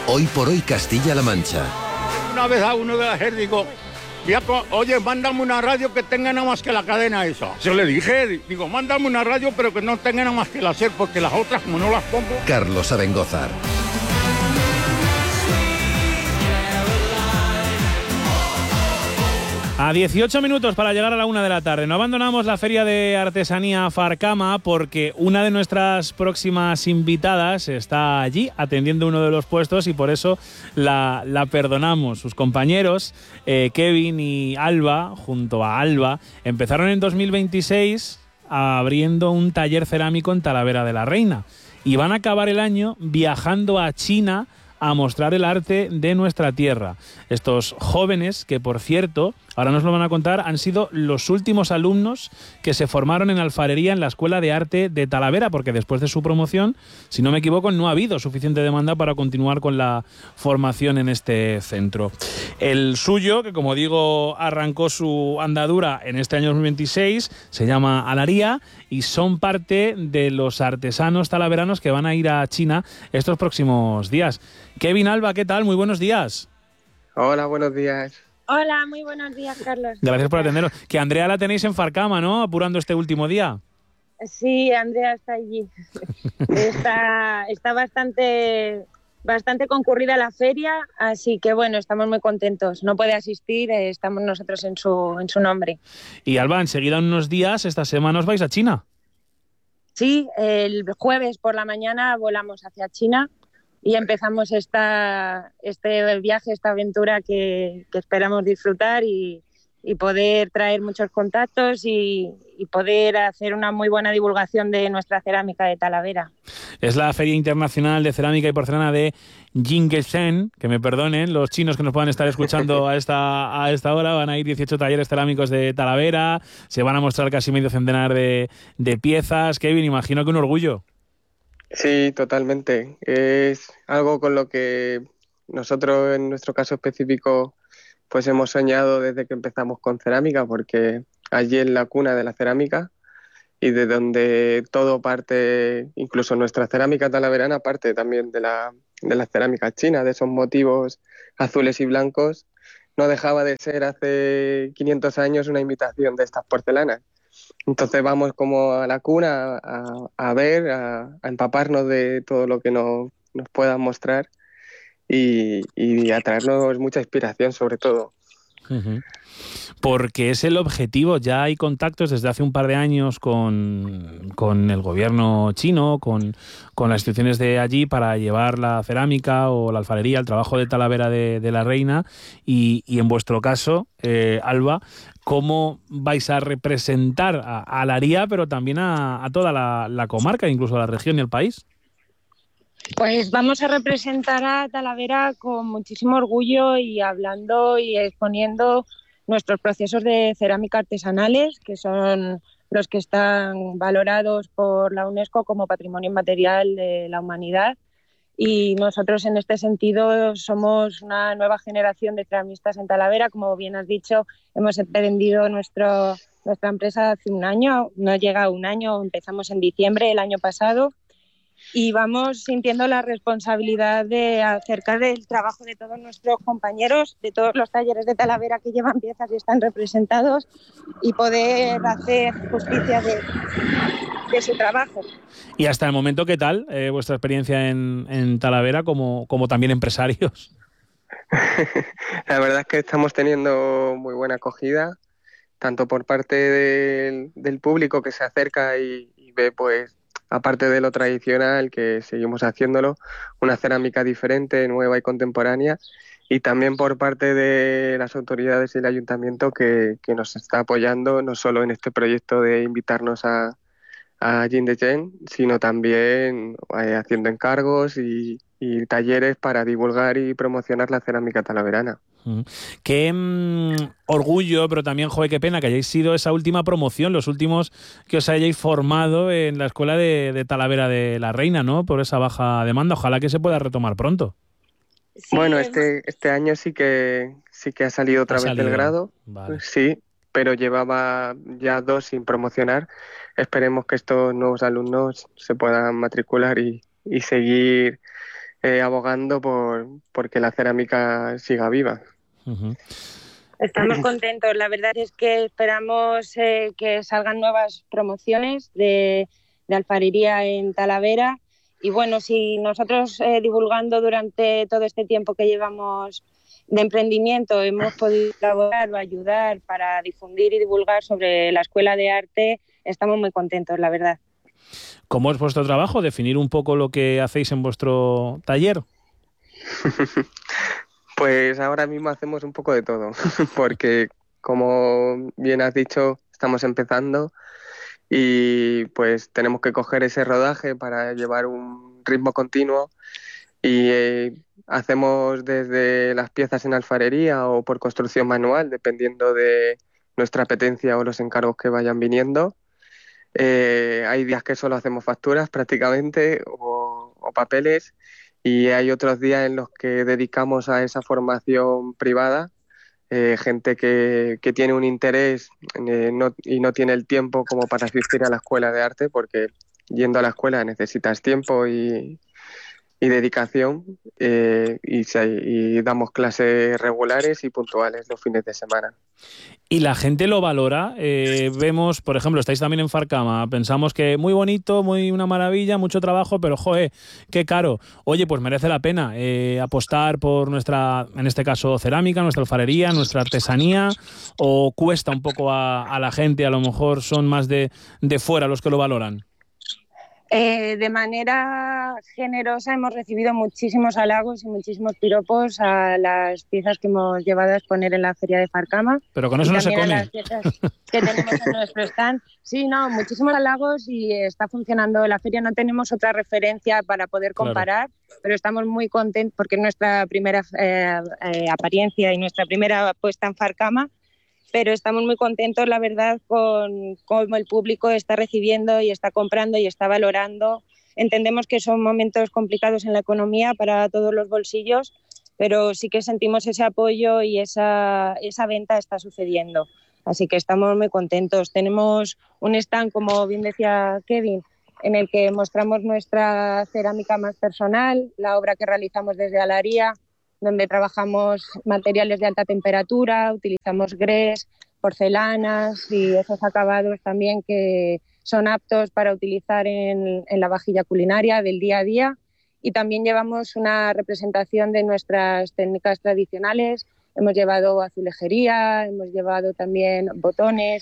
Hoy por hoy Castilla-La Mancha. Una vez a uno de la JER digo, oye, mándame una radio que tenga nada más que la cadena esa. Se le dije, digo, mándame una radio pero que no tenga nada más que la SER, porque las otras como no las pongo. Carlos Abengózar. A 18 minutos para llegar a la 1 de la tarde. No abandonamos la Feria de Artesanía Farcama porque una de nuestras próximas invitadas está allí atendiendo uno de los puestos y por eso la perdonamos. Sus compañeros, Kevin y Alba, junto a Alba, empezaron en 2026 abriendo un taller cerámico en Talavera de la Reina y van a acabar el año viajando a China a mostrar el arte de nuestra tierra. Estos jóvenes, que por cierto, ahora nos lo van a contar, han sido los últimos alumnos que se formaron en alfarería en la Escuela de Arte de Talavera, porque después de su promoción, si no me equivoco, no ha habido suficiente demanda para continuar con la formación en este centro. El suyo, que como digo, arrancó su andadura en este año 2026, se llama Alaría y son parte de los artesanos talaveranos que van a ir a China estos próximos días. Kevin, Alba, ¿qué tal? Muy buenos días. Hola, buenos días. Hola, muy buenos días, Carlos. Gracias por atenderos. Que Andrea la tenéis en Farcama, ¿no? Apurando este último día. Sí, Andrea está allí. Está bastante concurrida la feria, así que bueno, estamos muy contentos. No puede asistir, estamos nosotros en su nombre. Y Alba, enseguida en unos días, esta semana os vais a China. Sí, el jueves por la mañana volamos hacia China y empezamos este viaje, esta aventura que esperamos disfrutar y poder traer muchos contactos y poder hacer una muy buena divulgación de nuestra cerámica de Talavera. Es la Feria Internacional de Cerámica y Porcelana de Jingsheng, que me perdonen los chinos que nos puedan estar escuchando a esta hora. Van a ir 18 talleres cerámicos de Talavera, se van a mostrar casi medio centenar de piezas. Kevin, imagino que un orgullo. Sí, totalmente. Es algo con lo que nosotros, en nuestro caso específico, pues hemos soñado desde que empezamos con cerámica, porque allí es la cuna de la cerámica y de donde todo parte, incluso nuestra cerámica talaverana parte también de la cerámica china, de esos motivos azules y blancos. No dejaba de ser hace 500 años una imitación de estas porcelanas. Entonces vamos como a la cuna a ver, a empaparnos de todo lo que nos puedan mostrar y a traernos mucha inspiración sobre todo. Uh-huh. Porque es el objetivo. Ya hay contactos desde hace un par de años con el gobierno chino, con las instituciones de allí para llevar la cerámica o la alfarería, el trabajo de Talavera de la Reina y en vuestro caso, Alba, ¿cómo vais a representar a Alaría pero también a toda la comarca, incluso a la región y el país? Pues vamos a representar a Talavera con muchísimo orgullo y hablando y exponiendo nuestros procesos de cerámica artesanales, que son los que están valorados por la UNESCO como Patrimonio Inmaterial de la Humanidad. Y nosotros en este sentido somos una nueva generación de ceramistas en Talavera. Como bien has dicho, hemos emprendido nuestra empresa hace un año, no llega a un año, empezamos en diciembre del año pasado. Y vamos sintiendo la responsabilidad de acercar el trabajo de todos nuestros compañeros, de todos los talleres de Talavera que llevan piezas y están representados y poder hacer justicia de su trabajo. Y hasta el momento, ¿qué tal vuestra experiencia en Talavera como también empresarios? La verdad es que estamos teniendo muy buena acogida, tanto por parte del público que se acerca y ve, pues, aparte de lo tradicional, que seguimos haciéndolo, una cerámica diferente, nueva y contemporánea, y también por parte de las autoridades y el ayuntamiento que nos está apoyando, no solo en este proyecto de invitarnos a Jingsheng, sino también haciendo encargos y talleres para divulgar y promocionar la cerámica talaverana. Qué orgullo, pero también, joder, qué pena que hayáis sido esa última promoción, los últimos que os hayáis formado en la escuela de Talavera de la Reina, ¿no? Por esa baja demanda. Ojalá que se pueda retomar pronto. Sí, bueno, este año sí que ha salido otra vez del grado. Vale. Sí, pero llevaba ya 2 sin promocionar. Esperemos que estos nuevos alumnos se puedan matricular y seguir abogando por que la cerámica siga viva. Uh-huh. Estamos contentos. La verdad es que esperamos que salgan nuevas promociones de alfarería en Talavera. Y bueno, si nosotros divulgando durante todo este tiempo que llevamos de emprendimiento hemos podido colaborar o ayudar para difundir y divulgar sobre la Escuela de Arte, estamos muy contentos, la verdad. ¿Cómo es vuestro trabajo? Definir un poco lo que hacéis en vuestro taller. Pues ahora mismo hacemos un poco de todo, porque como bien has dicho, estamos empezando y pues tenemos que coger ese rodaje para llevar un ritmo continuo y hacemos desde las piezas en alfarería o por construcción manual, dependiendo de nuestra apetencia o los encargos que vayan viniendo. Hay días que solo hacemos facturas prácticamente o papeles, y hay otros días en los que dedicamos a esa formación privada, gente que tiene un interés y no tiene el tiempo como para asistir a la escuela de arte, porque yendo a la escuela necesitas tiempo y dedicación, y damos clases regulares y puntuales los fines de semana. ¿Y la gente lo valora? Vemos, por ejemplo, estáis también en Farcama, pensamos que muy bonito, muy una maravilla, mucho trabajo, pero joder, qué caro. Oye, pues merece la pena apostar por nuestra, en este caso, cerámica, nuestra alfarería, nuestra artesanía, o cuesta un poco a la gente, a lo mejor son más de fuera los que lo valoran. De manera generosa hemos recibido muchísimos halagos y muchísimos piropos a las piezas que hemos llevado a exponer en la Feria de Farcama. Pero con eso no se come. Las piezas que tenemos en nuestro stand. Sí, no, muchísimos halagos y está funcionando la feria. No tenemos otra referencia para poder comparar, claro, pero estamos muy contentos porque es nuestra primera apariencia y nuestra primera puesta en Farcama. Pero estamos muy contentos, la verdad, con cómo el público está recibiendo y está comprando y está valorando. Entendemos que son momentos complicados en la economía para todos los bolsillos, pero sí que sentimos ese apoyo y esa venta está sucediendo. Así que estamos muy contentos. Tenemos un stand, como bien decía Kevin, en el que mostramos nuestra cerámica más personal, la obra que realizamos desde Alaría, donde trabajamos materiales de alta temperatura, utilizamos grés, porcelanas y esos acabados también que son aptos para utilizar en la vajilla culinaria del día a día. Y también llevamos una representación de nuestras técnicas tradicionales. Hemos llevado azulejería, hemos llevado también botones,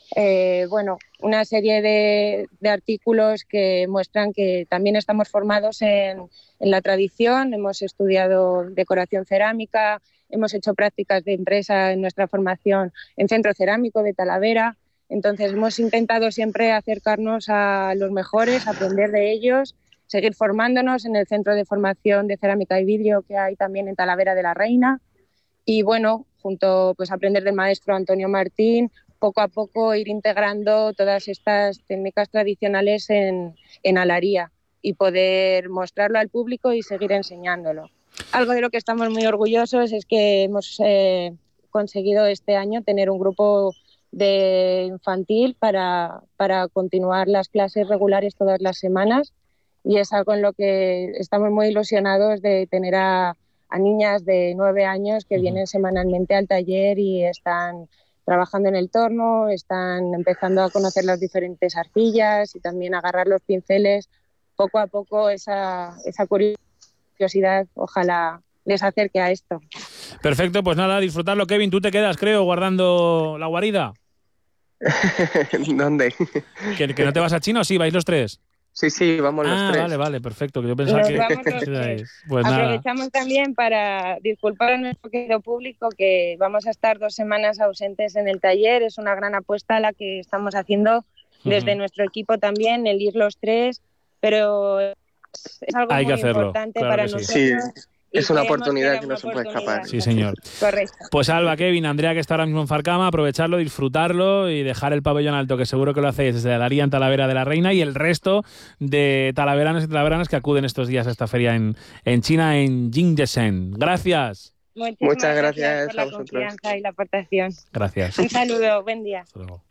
una serie de artículos que muestran que también estamos formados en la tradición. Hemos estudiado decoración cerámica, hemos hecho prácticas de empresa en nuestra formación en Centro Cerámico de Talavera. Entonces hemos intentado siempre acercarnos a los mejores, aprender de ellos, seguir formándonos en el Centro de Formación de Cerámica y Vidrio que hay también en Talavera de la Reina. Y bueno, junto pues aprender del maestro Antonio Martín, poco a poco ir integrando todas estas técnicas tradicionales en Alaría y poder mostrarlo al público y seguir enseñándolo. Algo de lo que estamos muy orgullosos es que hemos conseguido este año tener un grupo de infantil para continuar las clases regulares todas las semanas, y es algo en lo que estamos muy ilusionados de tener a niñas de 9 años que vienen semanalmente al taller y están trabajando en el torno, están empezando a conocer las diferentes arcillas y también a agarrar los pinceles. Poco a poco esa curiosidad ojalá les acerque a esto. Perfecto, pues nada, disfrutarlo. Kevin, tú te quedas, creo, guardando la guarida. ¿Dónde? ¿Que no te vas a China o sí? ¿Vais los tres? Sí, vamos los tres. Vale, perfecto. Que yo pensaba que... Vamos los tres. Pues aprovechamos también para disculpar a nuestro querido público que vamos a estar 2 semanas ausentes en el taller. Es una gran apuesta la que estamos haciendo desde nuestro equipo también, el ir los tres, pero es algo muy importante para nosotros. Sí. Es una oportunidad que no se puede escapar. Sí, señor. Correcto. Pues Alba, Kevin, Andrea, que está ahora mismo en Farcama, aprovecharlo, disfrutarlo y dejar el pabellón alto, que seguro que lo hacéis desde Alaría en Talavera de la Reina, y el resto de talaveranos y talaveranas que acuden estos días a esta feria en China, en Jingdezhen. Gracias. Muchas gracias por la confianza y la aportación. Gracias. Un saludo, buen día. Hasta luego.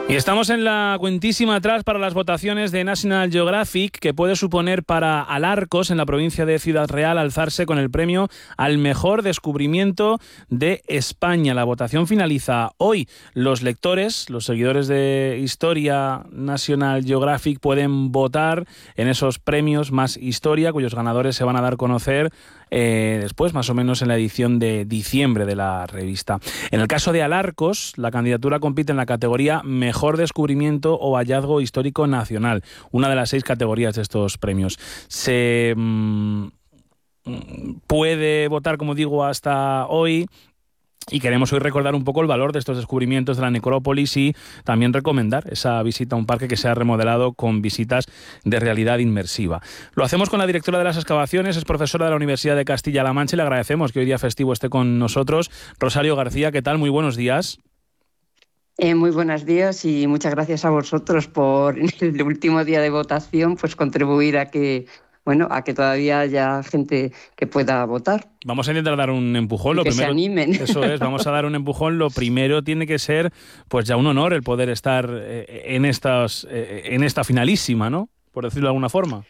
Y estamos en la cuentísima atrás para las votaciones de National Geographic, que puede suponer para Alarcos, en la provincia de Ciudad Real, alzarse con el premio al mejor descubrimiento de España. La votación finaliza hoy. Los lectores, los seguidores de Historia National Geographic, pueden votar en esos premios Más Historia, cuyos ganadores se van a dar a conocer después, más o menos en la edición de diciembre de la revista. En el caso de Alarcos, la candidatura compite en la categoría Mejor Descubrimiento o Hallazgo Histórico Nacional, una de las 6 categorías de estos premios. Se puede votar, como digo, hasta hoy. Y queremos hoy recordar un poco el valor de estos descubrimientos de la necrópolis y también recomendar esa visita a un parque que se ha remodelado con visitas de realidad inmersiva. Lo hacemos con la directora de las excavaciones, es profesora de la Universidad de Castilla-La Mancha, y le agradecemos que hoy día festivo esté con nosotros. Rosario García, ¿qué tal? Muy buenos días. Muy buenos días y muchas gracias a vosotros por el último día de votación, pues contribuir a que todavía haya gente que pueda votar. Vamos a intentar dar un empujón. Lo primero, se animen. Eso es, vamos a dar un empujón. Lo primero tiene que ser, pues ya un honor el poder estar en esta finalísima, ¿no? Por decirlo de alguna forma.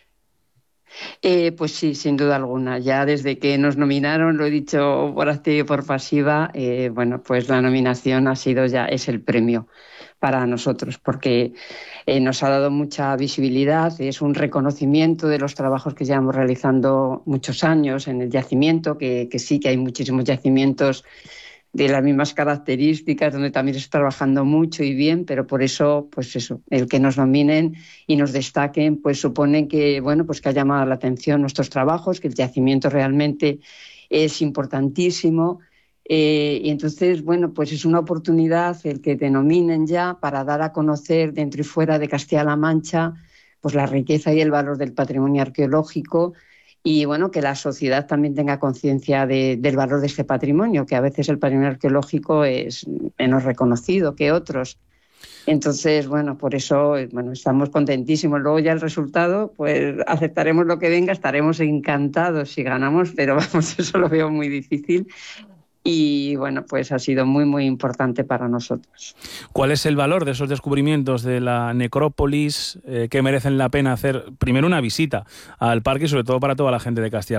Pues sí, sin duda alguna. Ya desde que nos nominaron, lo he dicho por activa y por pasiva, pues la nominación es el premio para nosotros, porque nos ha dado mucha visibilidad, es un reconocimiento de los trabajos que llevamos realizando muchos años en el yacimiento, que sí que hay muchísimos yacimientos de las mismas características, donde también se está trabajando mucho y bien, pero por eso, pues eso, el que nos nominen y nos destaquen, pues supone que, pues que ha llamado la atención nuestros trabajos, que el yacimiento realmente es importantísimo. Y entonces, pues es una oportunidad el que te nominen ya para dar a conocer dentro y fuera de Castilla-La Mancha pues la riqueza y el valor del patrimonio arqueológico y que la sociedad también tenga conciencia del valor de este patrimonio, que a veces el patrimonio arqueológico es menos reconocido que otros. Entonces, por eso estamos contentísimos. Luego ya el resultado, pues aceptaremos lo que venga, estaremos encantados si ganamos, pero eso lo veo muy difícil. Y pues ha sido muy, muy importante para nosotros. ¿Cuál es el valor de esos descubrimientos de la necrópolis que merecen la pena hacer primero una visita al parque y sobre todo para toda la gente de Castilla?